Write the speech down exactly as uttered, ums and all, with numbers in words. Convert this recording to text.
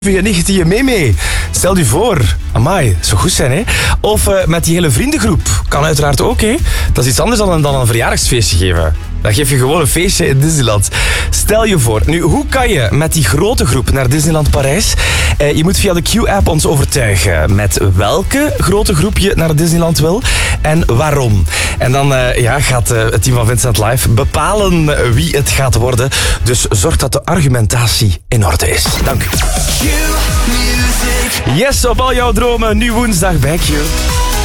Geniet je mee mee? Stel je voor. Amai, zou goed zijn, hè? Of uh, met die hele vriendengroep. Kan uiteraard ook, hè? Dat is iets anders dan een, dan een verjaardagsfeestje geven. Dan geef je gewoon een feestje in Disneyland. Stel je voor. Nu, hoe kan je met die grote groep naar Disneyland Parijs? Uh, je moet via de Q-app ons overtuigen met welke grote groep je naar Disneyland wil en waarom. En dan uh, ja, gaat uh, het team van Vincent Live bepalen wie het gaat worden. Dus zorg dat de argumentatie in orde is. Dank u. Yes, op al jouw dromen. Nu woensdag bij Q.